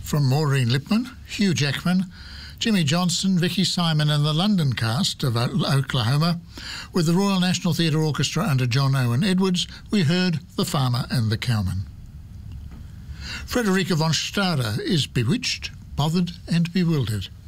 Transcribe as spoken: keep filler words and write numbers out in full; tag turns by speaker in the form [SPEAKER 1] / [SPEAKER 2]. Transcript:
[SPEAKER 1] From Maureen Lipman, Hugh Jackman, Jimmy Johnston, Vicky Simon and the London cast of Oklahoma, with the Royal National Theatre Orchestra under John Owen Edwards, we heard The Farmer and the Cowman. Frederica von Stade is bewitched, bothered and bewildered.